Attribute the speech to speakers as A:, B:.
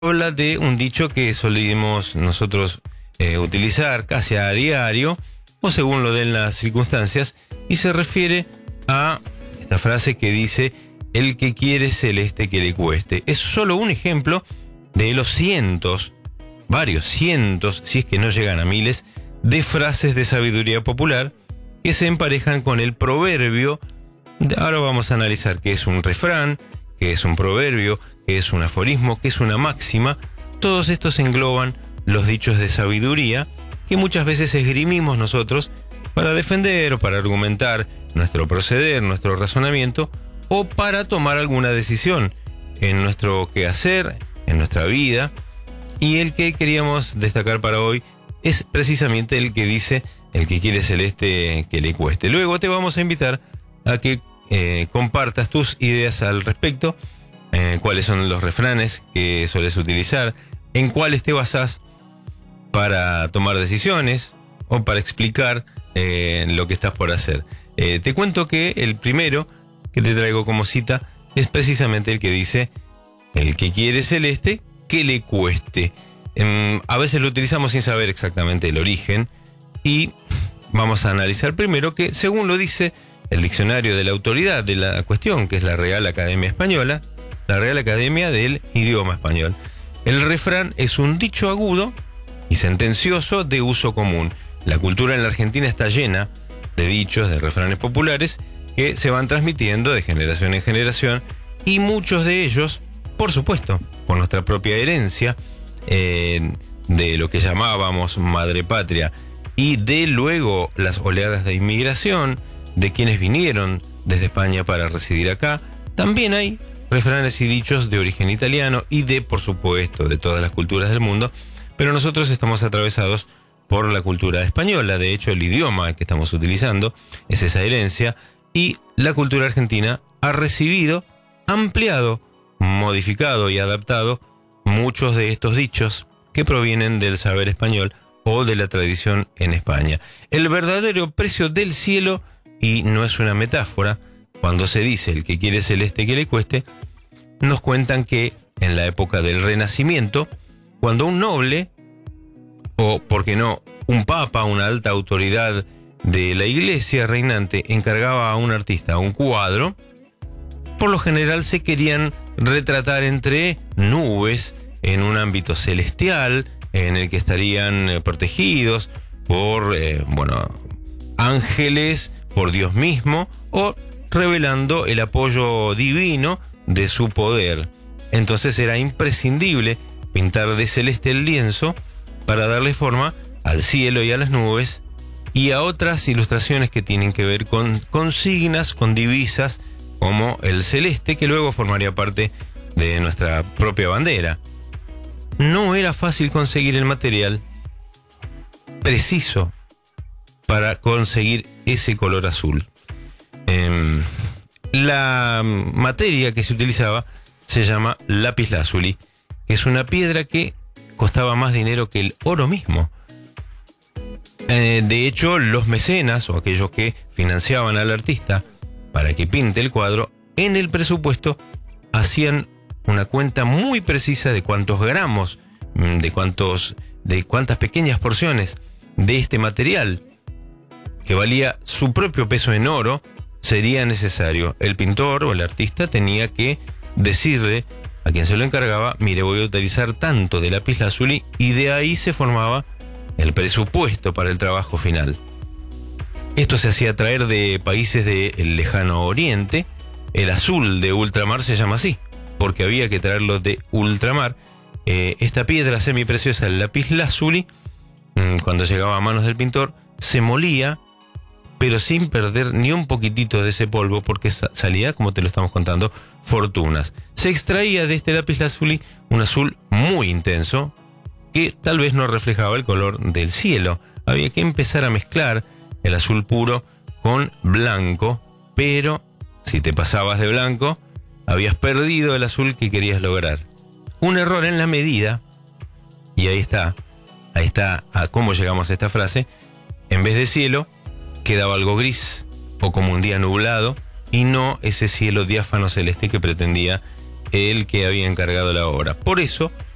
A: habla de un dicho que solemos nosotros utilizar casi a diario o según lo den las circunstancias, y se refiere a esta frase que dice: el que quiere celeste que le cueste. Es solo un ejemplo de los cientos, varios cientos, si es que no llegan a miles, de frases de sabiduría popular que se emparejan con el proverbio. Ahora vamos a analizar qué es un refrán, qué es un proverbio, qué es un aforismo, qué es una máxima. Todos estos engloban los dichos de sabiduría que muchas veces esgrimimos nosotros para defender o para argumentar nuestro proceder, nuestro razonamiento, o para tomar alguna decisión en nuestro quehacer, en nuestra vida. Y el que queríamos destacar para hoy es precisamente el que dice: el que quiere celeste que le cueste. Luego te vamos a invitar a que compartas tus ideas al respecto, cuáles son los refranes que sueles utilizar, en cuáles te basás para tomar decisiones o para explicar lo que estás por hacer. Te cuento que el primero que te traigo como cita es precisamente el que dice: el que quiere celeste que le cueste. A veces lo utilizamos sin saber exactamente el origen, y vamos a analizar primero que, según lo dice el diccionario de la autoridad de la cuestión, que es la Real Academia Española, la Real Academia del Idioma Español, el refrán es un dicho agudo y sentencioso de uso común. La cultura en la Argentina está llena de dichos, de refranes populares que se van transmitiendo de generación en generación, y muchos de ellos, por supuesto, por nuestra propia herencia de lo que llamábamos madre patria, y de luego las oleadas de inmigración de quienes vinieron desde España para residir acá. También hay refranes y dichos de origen italiano y de, por supuesto, de todas las culturas del mundo, pero nosotros estamos atravesados por la cultura española. De hecho, el idioma que estamos utilizando es esa herencia, y la cultura argentina ha recibido, ampliado, modificado y adaptado muchos de estos dichos que provienen del saber español o de la tradición en España. El verdadero precio del cielo, y no es una metáfora, cuando se dice el que quiere celeste que le cueste, nos cuentan que en la época del Renacimiento, cuando un noble, o por qué no, un papa, una alta autoridad de la iglesia reinante, encargaba a un artista un cuadro, por lo general se querían retratar entre nubes en un ámbito celestial en el que estarían protegidos por ángeles, por Dios mismo, o revelando el apoyo divino de su poder. Entonces era imprescindible pintar de celeste el lienzo para darle forma al cielo y a las nubes, y a otras ilustraciones que tienen que ver con consignas, con divisas, como el celeste, que luego formaría parte de nuestra propia bandera. No era fácil conseguir el material preciso para conseguir ese color azul. La materia que se utilizaba se llama lapislázuli, que es una piedra que costaba más dinero que el oro mismo. De hecho, los mecenas, o aquellos que financiaban al artista para que pinte el cuadro, en el presupuesto hacían una cuenta muy precisa de cuántos gramos, de cuántas pequeñas porciones de este material, que valía su propio peso en oro, sería necesario. El pintor o el artista tenía que decirle a quien se lo encargaba: mire, voy a utilizar tanto de lapislázuli, y de ahí se formaba el presupuesto para el trabajo final. Esto se hacía traer de países del lejano oriente. El azul de ultramar se llama así, porque había que traerlo de ultramar. Esta piedra semipreciosa, el lapislázuli, cuando llegaba a manos del pintor, se molía, pero sin perder ni un poquitito de ese polvo, porque salía, como te lo estamos contando, fortunas. Se extraía de este lapislázuli un azul muy intenso, que tal vez no reflejaba el color del cielo. Había que empezar a mezclar el azul puro con blanco, pero si te pasabas de blanco, habías perdido el azul que querías lograr. Un error en la medida, y ahí está a cómo llegamos a esta frase: en vez de cielo, quedaba algo gris, o como un día nublado, y no ese cielo diáfano celeste que pretendía el que había encargado la obra. Por eso